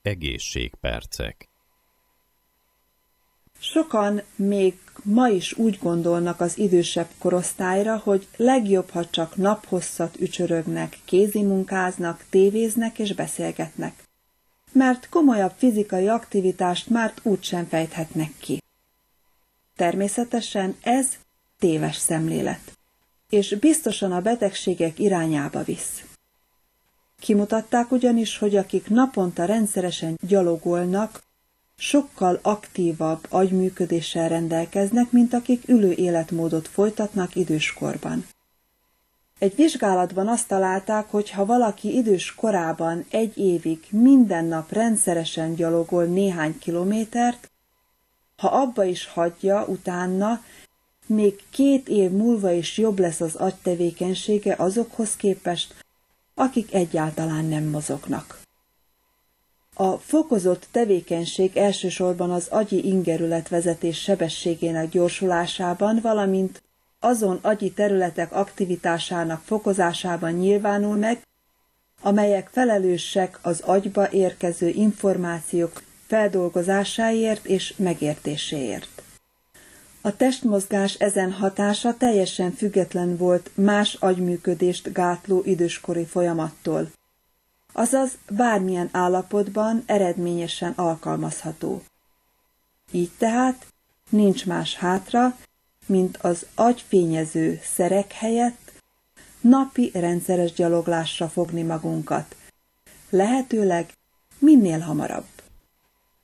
Egészségpercek. Sokan még ma is úgy gondolnak az idősebb korosztályra, hogy legjobb, ha csak naphosszat ücsörögnek, kézimunkáznak, tévéznek és beszélgetnek. Mert komolyabb fizikai aktivitást már úgysem fejthetnek ki. Természetesen ez téves szemlélet, és biztosan a betegségek irányába visz. Kimutatták ugyanis, hogy akik naponta rendszeresen gyalogolnak, sokkal aktívabb agyműködéssel rendelkeznek, mint akik ülő életmódot folytatnak időskorban. Egy vizsgálatban azt találták, hogy ha valaki idős korában 1 évig minden nap rendszeresen gyalogol néhány kilométert, ha abba is hagyja utána, még 2 év múlva is jobb lesz az agytevékenysége azokhoz képest, akik egyáltalán nem mozognak. A fokozott tevékenység elsősorban az agyi ingerületvezetés sebességének gyorsulásában, valamint azon agyi területek aktivitásának fokozásában nyilvánul meg, amelyek felelősek az agyba érkező információk feldolgozásáért és megértéséért. A testmozgás ezen hatása teljesen független volt más agyműködést gátló időskori folyamattól, azaz bármilyen állapotban eredményesen alkalmazható. Így tehát nincs más hátra, mint az agyfényező szerek helyett napi rendszeres gyaloglásra fogni magunkat, lehetőleg minél hamarabb.